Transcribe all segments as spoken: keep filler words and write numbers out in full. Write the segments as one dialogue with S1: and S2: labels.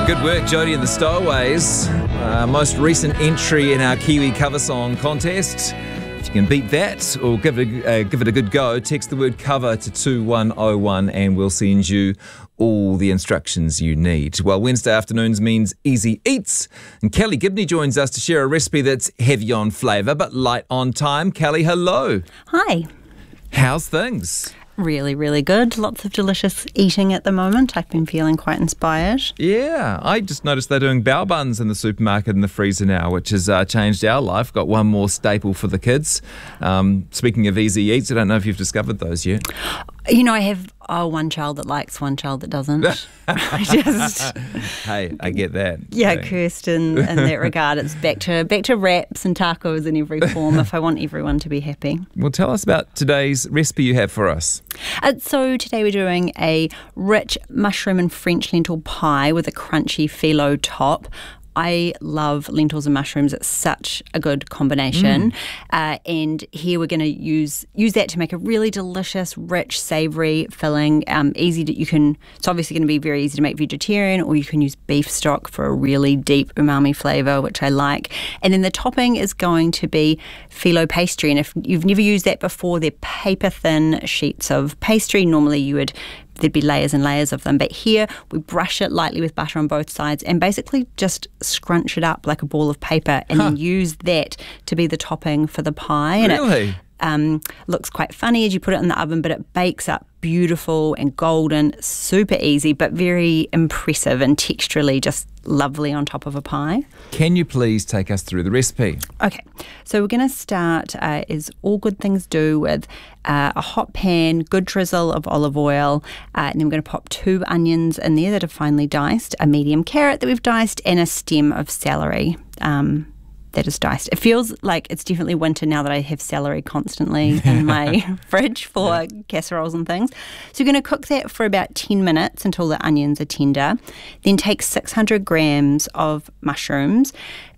S1: Good work, Jodie and the Stowaways. Uh, most recent entry in our Kiwi cover song contest. If you can beat that or give it a, uh, give it a good go, text the word cover to two one oh one and we'll send you all the instructions you need. Well, Wednesday afternoons means easy eats. And Kelly Gibney joins us to share a recipe that's heavy on flavour but light on time. Kelly, hello.
S2: Hi.
S1: How's things?
S2: Really, really good. Lots of delicious eating at the moment. I've been feeling quite inspired.
S1: Yeah, I just noticed they're doing bao buns in the supermarket in the freezer now, which has uh, changed our life. Got one more staple for the kids. Um, speaking of easy eats, I don't know if you've discovered those yet.
S2: You know, I have oh, one child that likes, one child that doesn't. I just,
S1: hey, I get that.
S2: yeah,
S1: So-
S2: cursed in, in that regard. It's back to back to wraps and tacos in every form if I want everyone to be happy.
S1: Well, tell us about today's recipe you have for us.
S2: Uh, so today we're doing a rich mushroom and French lentil pie with a crunchy phyllo top. I love lentils and mushrooms. It's such a good combination. Mm. Uh, and here we're going to use use that to make a really delicious, rich, savoury filling. Um, easy to, you can. It's obviously going to be very easy to make vegetarian, or you can use beef stock for a really deep umami flavour, which I like. And then the topping is going to be phyllo pastry. And if you've never used that before, they're paper thin sheets of pastry. Normally you would there'd be layers and layers of them. But here we brush it lightly with butter on both sides and basically just scrunch it up like a ball of paper and huh. then use that to be the topping for the pie. And
S1: really?
S2: It um, looks quite funny as you put it in the oven, but it bakes up beautiful and golden, super easy, but very impressive and texturally just lovely on top of a pie.
S1: Can you please take us through the recipe?
S2: Okay, so we're going to start, uh, as all good things do, with uh, a hot pan, good drizzle of olive oil, uh, and then we're going to pop two onions in there that are finely diced, a medium carrot that we've diced, and a stem of celery. Um, that is diced. It feels like it's definitely winter now that I have celery constantly in my fridge for casseroles and things. So you're going to cook that for about ten minutes until the onions are tender. Then take six hundred grams of mushrooms.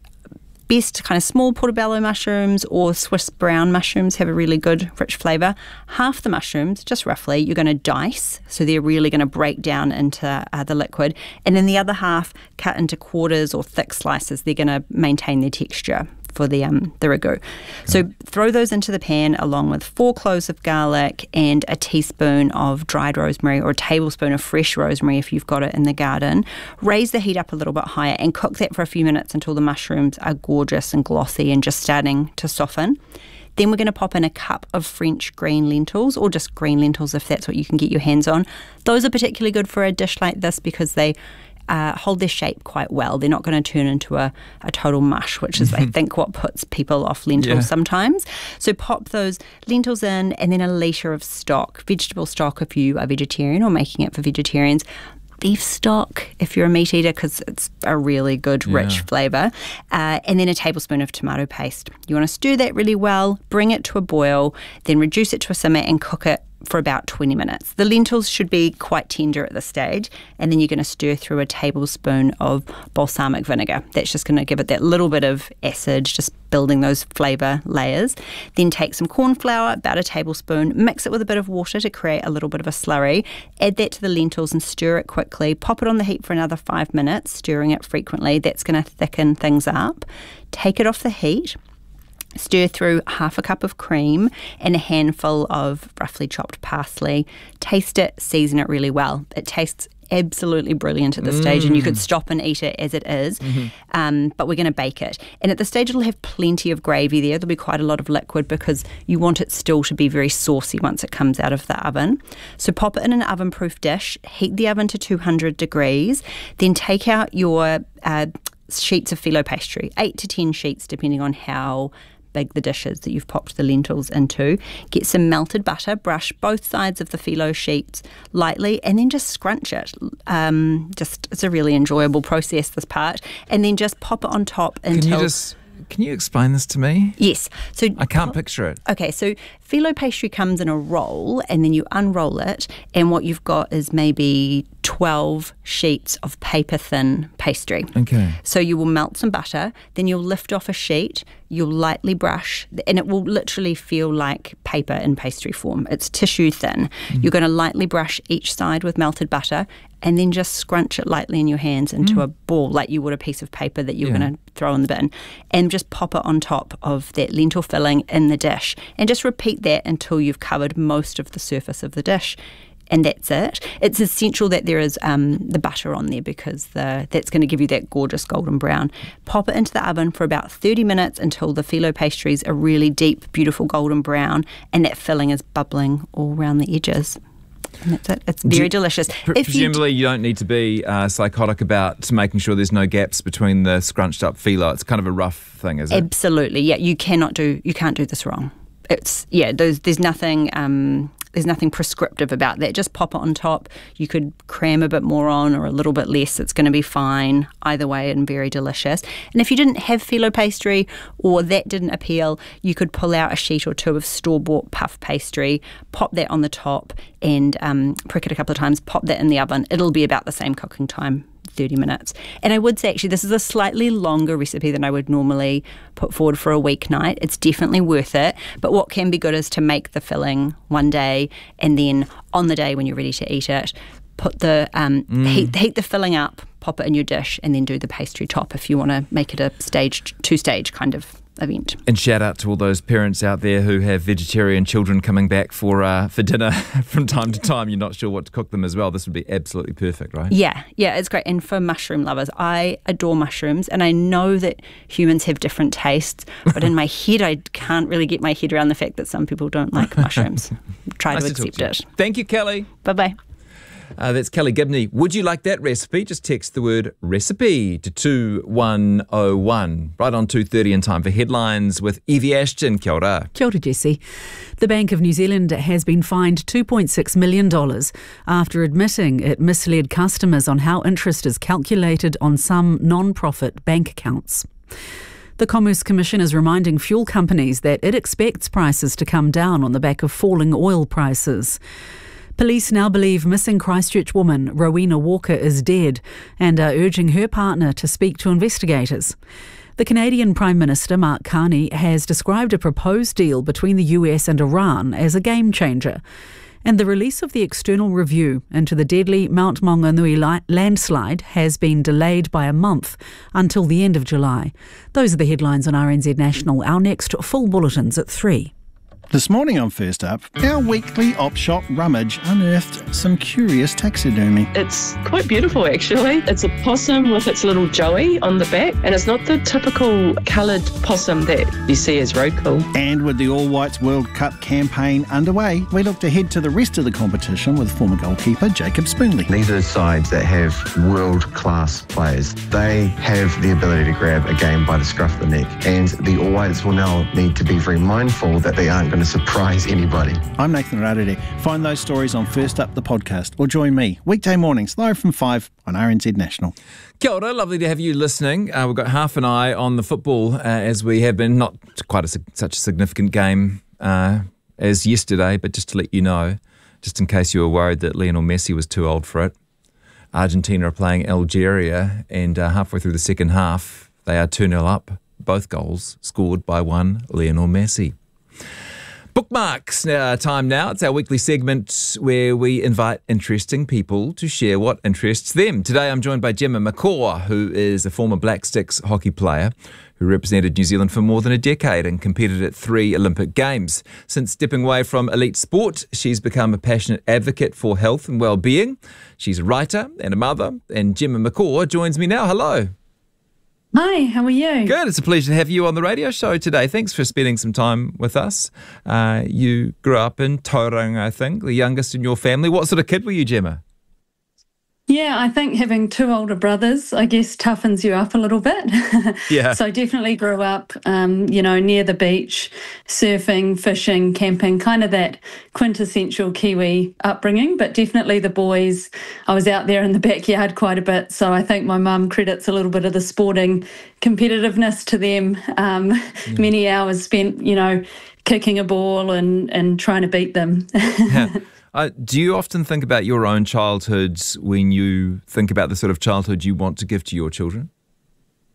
S2: Best kind of small portobello mushrooms or Swiss brown mushrooms have a really good rich flavour. Half the mushrooms, just roughly, you're going to dice, so they're really going to break down into uh, the liquid. And then the other half cut into quarters or thick slices. They're going to maintain their texture for the um the ragu. So throw those into the pan along with four cloves of garlic and a teaspoon of dried rosemary or a tablespoon of fresh rosemary if you've got it in the garden. Raise the heat up a little bit higher and cook that for a few minutes until the mushrooms are gorgeous and glossy and just starting to soften. Then we're going to pop in a cup of French green lentils, or just green lentils if that's what you can get your hands on. Those are particularly good for a dish like this because they Uh, hold their shape quite well. They're not going to turn into a, a total mush, which is, I think, what puts people off lentils
S1: yeah.
S2: sometimes. So pop those lentils in, and then a litre of stock, vegetable stock if you are vegetarian or making it for vegetarians. Beef stock if you're a meat eater because it's a really good, rich
S1: yeah.
S2: flavour. Uh, and then a tablespoon of tomato paste. You want to stir that really well, bring it to a boil, then reduce it to a simmer and cook it for about twenty minutes. The lentils should be quite tender at this stage, and then you're going to stir through a tablespoon of balsamic vinegar. That's just going to give it that little bit of acid, just building those flavour layers. Then take some corn flour, about a tablespoon, mix it with a bit of water to create a little bit of a slurry, add that to the lentils and stir it quickly. Pop it on the heat for another five minutes, stirring it frequently. That's going to thicken things up. Take it off the heat. Stir through half a cup of cream and a handful of roughly chopped parsley. Taste it, season it really well. It tastes absolutely brilliant at this mm. stage, and you could stop and eat it as it is. Mm-hmm. Um, but we're going to bake it. And at the stage, it'll have plenty of gravy there. There'll be quite a lot of liquid because you want it still to be very saucy once it comes out of the oven. So pop it in an oven-proof dish, heat the oven to two hundred degrees, then take out your uh, sheets of phyllo pastry, eight to ten sheets depending on how big the dishes that you've popped the lentils into. Get some melted butter, brush both sides of the phyllo sheets lightly, and then just scrunch it. Um, just it's a really enjoyable process, this part. And then just pop it on top until...
S1: Can you just... Can you explain this to me?
S2: Yes. So
S1: I can't picture it.
S2: Okay, so phyllo pastry comes in a roll, and then you unroll it, and what you've got is maybe twelve sheets of paper-thin pastry.
S1: Okay.
S2: So you will melt some butter, then you'll lift off a sheet, you'll lightly brush, and it will literally feel like paper in pastry form. It's tissue thin. Mm. You're going to lightly brush each side with melted butter, and then just scrunch it lightly in your hands into mm. a ball, like you would a piece of paper that you're yeah. going to throw in the bin, and just pop it on top of that lentil filling in the dish. And just repeat that until you've covered most of the surface of the dish. And that's it. It's essential that there is um, the butter on there, because the, that's going to give you that gorgeous golden brown. Pop it into the oven for about thirty minutes until the phyllo pastries are really deep, beautiful golden brown, and that filling is bubbling all around the edges. And that's it. It's very Do, delicious.
S1: Pre- if presumably you, d- you don't need to be uh, psychotic about making sure there's no gaps between the scrunched up phyllo. It's kind of a rough thing, is it?
S2: Absolutely, yeah. You cannot do, you can't do this wrong. It's, yeah, there's, there's nothing... Um, There's nothing prescriptive about that. Just pop it on top. You could cram a bit more on or a little bit less. It's going to be fine either way, and very delicious. And if you didn't have phyllo pastry or that didn't appeal, you could pull out a sheet or two of store-bought puff pastry, pop that on the top and um, prick it a couple of times, pop that in the oven. It'll be about the same cooking time, thirty minutes. And I would say, actually, this is a slightly longer recipe than I would normally put forward for a weeknight. It's definitely worth it. But what can be good is to make the filling one day, and then on the day when you're ready to eat it, put the um, mm. heat, heat the filling up, pop it in your dish, and then do the pastry top if you want to make it a staged, two-stage kind of event.
S1: And shout out to all those parents out there who have vegetarian children coming back for uh, for dinner from time to time. You're not sure what to cook them as well. This would be absolutely perfect, right?
S2: Yeah, yeah, it's great. And for mushroom lovers, I adore mushrooms, and I know that humans have different tastes, but in my head, I can't really get my head around the fact that some people don't like mushrooms. Try nice to accept to it.
S1: Thank you, Kelly.
S2: Bye-bye.
S1: Uh, that's Kelly Gibney. Would you like that recipe? Just text the word recipe to two one oh one. Right on two thirty in time for headlines with Evie Ashton. Kia ora.
S3: Kia ora, Jesse. The Bank of New Zealand has been fined two point six million dollars after admitting it misled customers on how interest is calculated on some non-profit bank accounts. The Commerce Commission is reminding fuel companies that it expects prices to come down on the back of falling oil prices. Police now believe missing Christchurch woman Rowena Walker is dead and are urging her partner to speak to investigators. The Canadian Prime Minister Mark Carney has described a proposed deal between the U S and Iran as a game changer. And the release of the external review into the deadly Mount Maunganui landslide has been delayed by a month until the end of July. Those are the headlines on R N Z National. Our next full bulletin's at three.
S4: This morning on First Up, our weekly op shop rummage unearthed some curious taxidermy.
S5: It's quite beautiful, actually. It's a possum with its little joey on the back, and it's not the typical coloured possum that you see as road cool.
S4: And with the All Whites World Cup campaign underway, we looked ahead to the rest of the competition with former goalkeeper Jacob Spoonley.
S6: These are sides that have world-class players. They have the ability to grab a game by the scruff of the neck, and the All Whites will now need to be very mindful that they aren't going to surprise anybody.
S4: I'm Nathan Rarere. Find those stories on First Up the podcast, or join me weekday mornings live from five on R N Z National.
S1: Kia ora, lovely to have you listening. Uh, we've got half an eye on the football uh, as we have been. Not quite a, such a significant game uh, as yesterday, but just to let you know, just in case you were worried that Lionel Messi was too old for it, Argentina are playing Algeria, and uh, halfway through the second half, they are two nil up. Both goals scored by one Lionel Messi. Bookmarks uh, time now. It's our weekly segment where we invite interesting people to share what interests them. Today I'm joined by Gemma McCaw, who is a former Black Sticks hockey player who represented New Zealand for more than a decade and competed at three Olympic Games. Since stepping away from elite sport, she's become a passionate advocate for health and well-being. She's a writer and a mother, and Gemma McCaw joins me now. Hello.
S7: Hi, how are you?
S1: Good. It's a pleasure to have you on the radio show today. Thanks for spending some time with us. Uh, you grew up in Tauranga, I think, the youngest in your family. What sort of kid were you, Gemma?
S7: Yeah, I think having two older brothers, I guess, toughens you up a little bit.
S1: Yeah.
S7: So I definitely grew up, um, you know, near the beach, surfing, fishing, camping, kind of that quintessential Kiwi upbringing. But definitely the boys, I was out there in the backyard quite a bit. So I think my mum credits a little bit of the sporting competitiveness to them. Um, yeah. Many hours spent, you know, kicking a ball and, and trying to beat them.
S1: Yeah. Uh, do you often think about your own childhoods when you think about the sort of childhood you want to give to your children?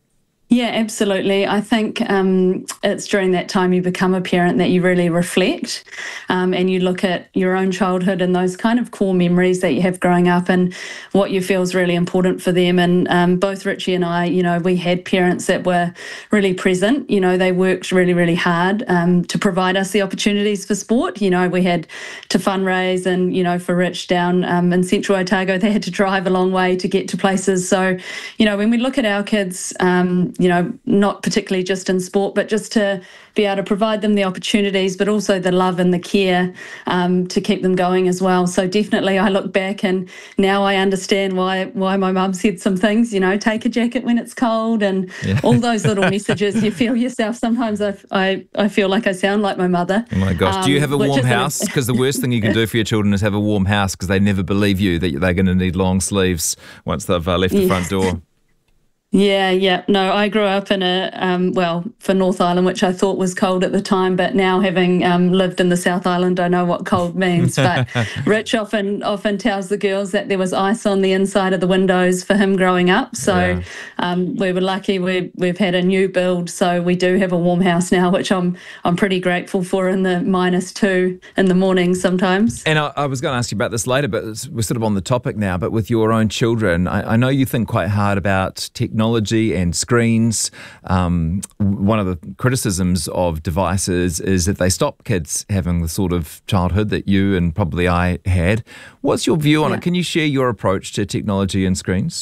S7: Yeah, absolutely. I think um, it's during that time you become a parent that you really reflect um, and you look at your own childhood and those kind of core memories that you have growing up and what you feel is really important for them. And um, both Richie and I, you know, we had parents that were really present. You know, they worked really, really hard um, to provide us the opportunities for sport. You know, we had to fundraise and, you know, for Rich down um, in Central Otago, they had to drive a long way to get to places. So, you know, when we look at our kids, um, you know, not particularly just in sport, but just to be able to provide them the opportunities, but also the love and the care um, to keep them going as well. So definitely I look back and now I understand why why my mum said some things, you know, take a jacket when it's cold and yeah. all those little messages. You feel yourself. Sometimes I, I, I feel like I sound like my mother.
S1: Oh my gosh. Um, do you have a warm house? Because the worst thing you can do for your children is have a warm house because they never believe you that they're going to need long sleeves once they've uh, left the yeah. front door.
S7: Yeah, yeah. No, I grew up in a, um, well, for North Island, which I thought was cold at the time, but now having um, lived in the South Island, I know what cold means. But Rich often often tells the girls that there was ice on the inside of the windows for him growing up. So yeah. um, we were lucky we, we've had a new build, so we do have a warm house now, which I'm I'm pretty grateful for in the minus two in the morning sometimes.
S1: And I, I was going to ask you about this later, but we're sort of on the topic now, but with your own children, I, I know you think quite hard about technology. Technology and screens. Um, one of the criticisms of devices is that they stop kids having the sort of childhood that you and probably I had. What's your view on yeah. it? Can you share your approach to technology and screens?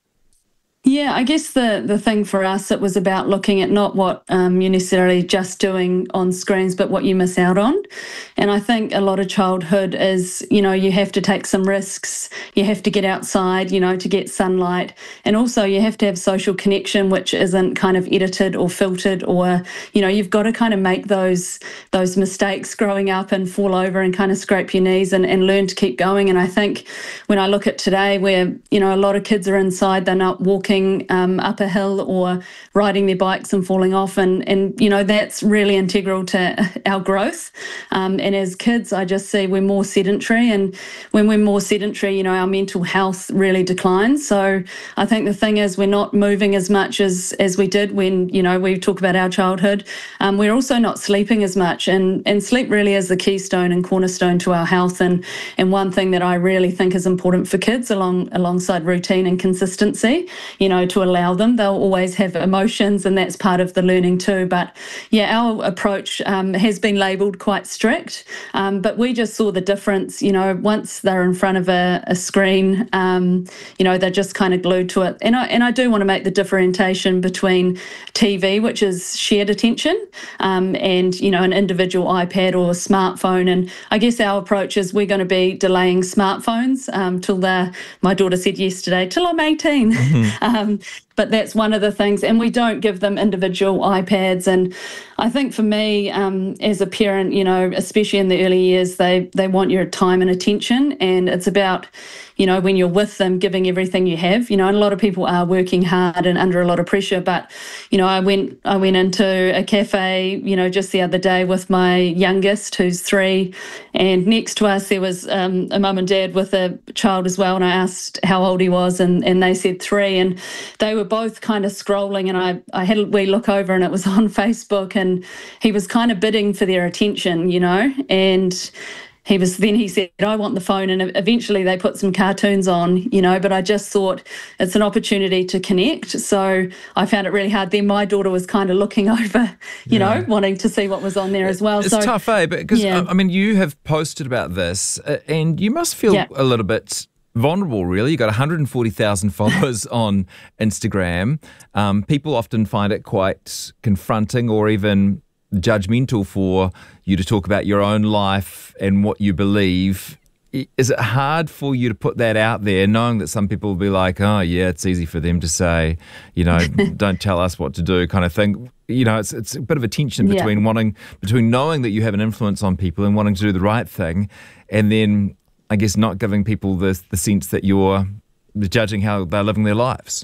S7: Yeah, I guess the, the thing for us, it was about looking at not what um, you're necessarily just doing on screens, but what you miss out on. And I think a lot of childhood is, you know, you have to take some risks, you have to get outside, you know, to get sunlight. And also you have to have social connection, which isn't kind of edited or filtered or, you know, you've got to kind of make those those mistakes growing up and fall over and kind of scrape your knees and, and learn to keep going. And I think when I look at today where, you know, a lot of kids are inside, they're not walking Um, up a hill or riding their bikes and falling off, and and you know that's really integral to our growth. Um, and as kids, I just see we're more sedentary, and when we're more sedentary, you know, our mental health really declines. So I think the thing is we're not moving as much as as we did when, you know, we talk about our childhood. Um, we're also not sleeping as much, and and sleep really is the keystone and cornerstone to our health. And and one thing that I really think is important for kids, along alongside routine and consistency. You know, to allow them. They'll always have emotions, and that's part of the learning too. But yeah, our approach um, has been labelled quite strict, um, but we just saw the difference. You know, once they're in front of a, a screen, um, you know, they're just kind of glued to it. And I and I do want to make the differentiation between T V, which is shared attention, um, and you know, an individual iPad or smartphone. And I guess our approach is we're going to be delaying smartphones um, till the. My daughter said yesterday, till I'm eighteen. Mm-hmm. Um, but that's one of the things, and we don't give them individual iPads. And I think for me, um, as a parent, you know, especially in the early years, they they want your time and attention, and it's about, you know, when you're with them, giving everything you have. You know, and a lot of people are working hard and under a lot of pressure. But, you know, I went I went into a cafe, you know, just the other day with my youngest, who's three, and next to us there was um, a mum and dad with a child as well. And I asked how old he was, and, and they said three, and they were both kind of scrolling. And I, I had a wee look over, and it was on Facebook, and he was kind of bidding for their attention, you know, and he was then he said, I want the phone. And eventually they put some cartoons on, you know, but I just thought it's an opportunity to connect. So I found it really hard. Then my daughter was kind of looking over, you yeah. know, wanting to see what was on there as well.
S1: It's
S7: so,
S1: tough, eh? Because,
S7: yeah.
S1: I mean, you have posted about this uh, and you must feel yeah. a little bit vulnerable, really. You've got one hundred forty thousand followers on Instagram. Um, people often find it quite confronting or even judgmental for you to talk about your own life and what you believe. Is it hard for you to put that out there, knowing that some people will be like, oh, yeah, it's easy for them to say, you know, don't tell us what to do kind of thing. You know, it's it's a bit of a tension between yeah. wanting, between knowing that you have an influence on people and wanting to do the right thing, and then, I guess, not giving people the, the sense that you're judging how they're living their lives.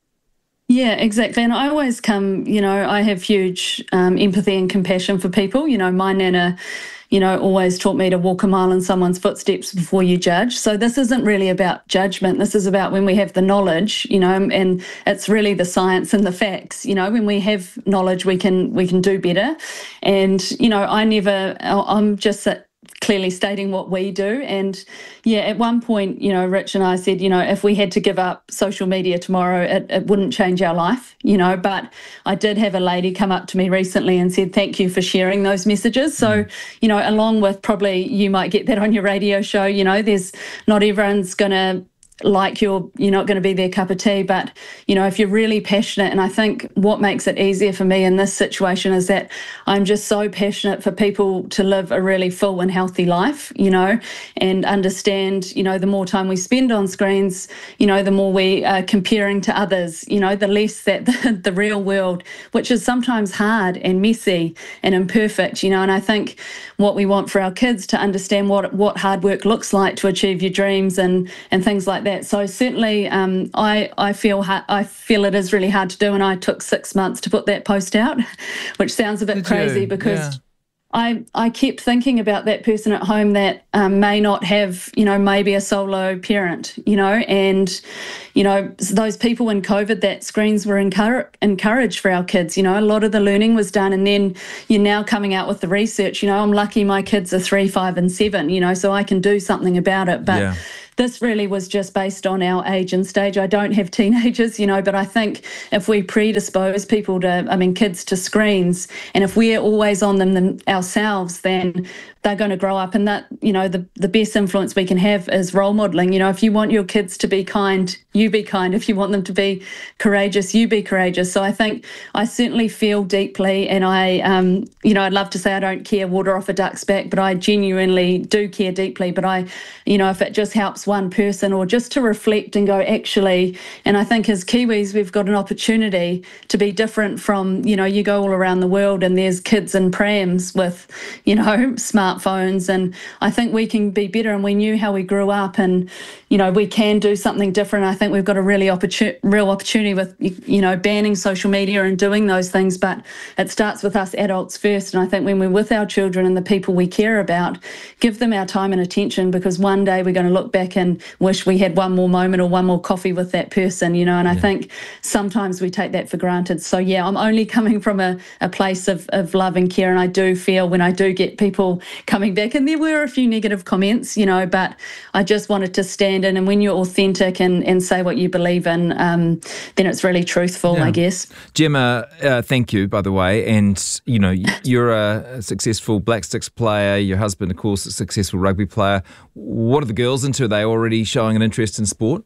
S7: Yeah, exactly. And I always come, you know, I have huge um, empathy and compassion for people. You know, my nana, you know, always taught me to walk a mile in someone's footsteps before you judge. So this isn't really about judgment. This is about when we have the knowledge, you know, and it's really the science and the facts. You know, when we have knowledge, we can we can do better. And, you know, I never, I'm just a, clearly stating what we do. And yeah, at one point, you know, Rich and I said, you know, if we had to give up social media tomorrow, it, it wouldn't change our life, you know, but I did have a lady come up to me recently and said, thank you for sharing those messages. So, you know, along with probably you might get that on your radio show, you know, there's not everyone's going to like you're you're not going to be their cup of tea, but you know, if you're really passionate, and I think what makes it easier for me in this situation is that I'm just so passionate for people to live a really full and healthy life, you know, and understand, you know, the more time we spend on screens, you know, the more we are comparing to others, you know, the less that the, the real world, which is sometimes hard and messy and imperfect, you know, and I think what we want for our kids to understand what what hard work looks like to achieve your dreams and and things like that. So certainly, um, I I feel ha- I feel it is really hard to do, and I took six months to put that post out, which sounds a bit
S1: Did
S7: crazy
S1: you?
S7: because.
S1: Yeah.
S7: I, I kept thinking about that person at home that um, may not have, you know, maybe a solo parent, you know, and, you know, those people in COVID that screens were encourage, encouraged for our kids, you know, a lot of the learning was done. And then you're now coming out with the research, you know, I'm lucky my kids are three, five and seven, you know, so I can do something about it. But
S1: Yeah.
S7: this really was just based on our age and stage. I don't have teenagers, you know, but I think if we predispose people to, I mean, kids to screens, and if we're always on them, them ourselves, then they're going to grow up. And that, you know, the, the best influence we can have is role modelling. You know, if you want your kids to be kind, you be kind. If you want them to be courageous, you be courageous. So I think I certainly feel deeply, and I, um, you know, I'd love to say I don't care water off a duck's back, but I genuinely do care deeply. But I, you know, if it just helps one person or just to reflect and go, actually, and I think as Kiwis, we've got an opportunity to be different from, you know, you go all around the world and there's kids in prams with, you know, smartphones. And I think we can be better, and we knew how we grew up, and, you know, we can do something different. I think we've got a really opportun- real opportunity with, you know, banning social media and doing those things, but it starts with us adults first. And I think when we're with our children and the people we care about, give them our time and attention, because one day we're going to look back and wish we had one more moment or one more coffee with that person, you know, and I think sometimes we take that for granted. So yeah, I'm only coming from a, a place of, of love and care, and I do feel when I do get people coming back, and there were a few negative comments, you know, but I just wanted to stand in, and when you're authentic and, and say what you believe in, um, then it's really truthful,
S1: Yeah.
S7: I guess.
S1: Gemma, uh, thank you, by the way. And, you know, you're a successful Black Sticks player. Your husband, of course, a successful rugby player. What are the girls into? Are they already showing an interest in sport?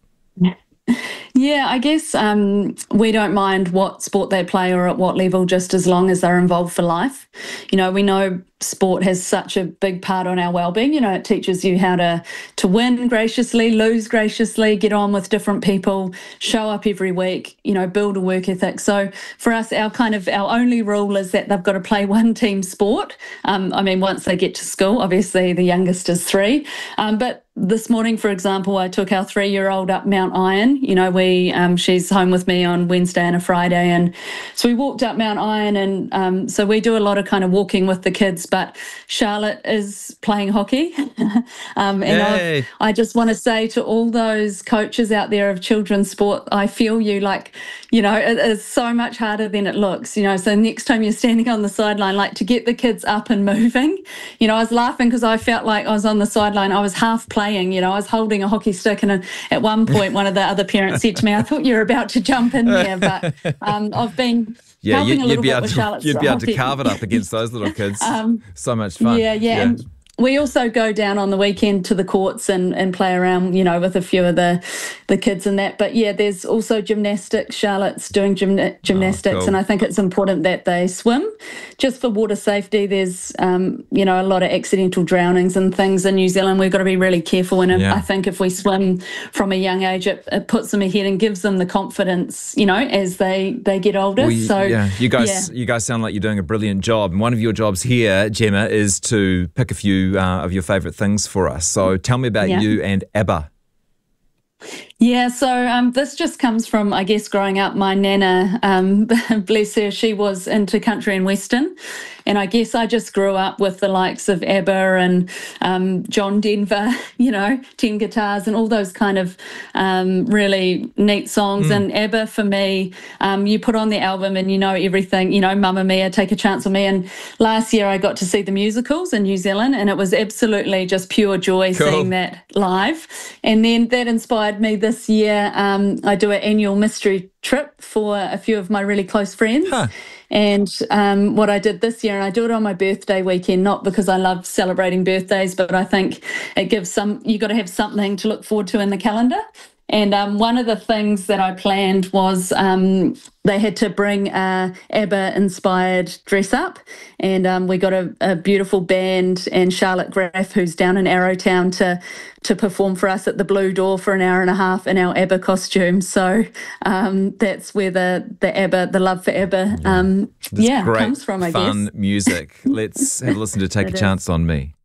S7: Yeah, I guess um, we don't mind what sport they play or at what level, just as long as they're involved for life. You know, we know sport has such a big part on our well-being. You know, it teaches you how to to win graciously, lose graciously, get on with different people, show up every week, you know, build a work ethic. So for us, our kind of our only rule is that they've got to play one team sport. Um, I mean, once they get to school, obviously the youngest is three, um, but this morning, for example, I took our three-year-old up Mount Iron. You know, we um, she's home with me on Wednesday and a Friday, and so we walked up Mount Iron, and um, so we do a lot of kind of walking with the kids. But Charlotte is playing hockey, um, and I've, I just want to say to all those coaches out there of children's sport, I feel you. Like, you know, it is so much harder than it looks. You know, so next time you're standing on the sideline, like to get the kids up and moving. You know, I was laughing because I felt like I was on the sideline. I was half playing. You know, I was holding a hockey stick, and at one point, one of the other parents said to me, "I thought you were about to jump in there," but um, I've been
S1: yeah,
S7: helping
S1: you,
S7: a little
S1: you'd be
S7: bit
S1: able
S7: with
S1: to,
S7: Charlotte's
S1: you'd be able to
S7: hockey.
S1: carve it up against those little kids.
S7: Um,
S1: so much fun.
S7: Yeah, yeah.
S1: yeah.
S7: And we also go down on the weekend to the courts and, and play around, you know, with a few of the the kids and that. But yeah, there's also gymnastics. Charlotte's doing gymna- gymnastics,
S1: Oh, cool.
S7: and I think it's important that they swim. Just for water safety, there's, um, you know, a lot of accidental drownings and things in New Zealand. We've got to be really careful. And
S1: Yeah.
S7: I think if we swim from a young age, it, it puts them ahead and gives them the confidence, you know, as they, they get older.
S1: Well, you,
S7: so
S1: yeah, you guys,
S7: yeah.
S1: you guys sound like you're doing a brilliant job. And one of your jobs here, Gemma, is to pick a few uh, of your favourite things for us. So tell me about
S7: Yeah.
S1: you and ABBA.
S7: Yeah, so um, this just comes from, I guess, growing up. My nana, um, bless her, she was into country and western, And I guess I just grew up with the likes of ABBA and um, John Denver, you know, ten Guitars and all those kind of um, really neat songs. Mm. And ABBA, for me, um, you put on the album and you know everything, you know, Mamma Mia, Take a Chance on Me. And last year I got to see the musicals in New Zealand, and it was absolutely just pure joy cool. seeing that live. And then that inspired me this year. Um, I do an annual mystery trip for a few of my really close friends. Huh. And um, what I did this year, and I do it on my birthday weekend, not because I love celebrating birthdays, but I think it gives some, you got to have something to look forward to in the calendar. And um, one of the things that I planned was um, they had to bring a ABBA-inspired dress-up, and um, we got a, a beautiful band and Charlotte Graff, who's down in Arrowtown, to to perform for us at the Blue Door for an hour and a half in our ABBA costumes. So um, that's where the the ABBA, the love for ABBA, um, yeah,
S1: great,
S7: comes from. I
S1: fun
S7: guess.
S1: Music. Let's have a listen to "Take a Chance on Me."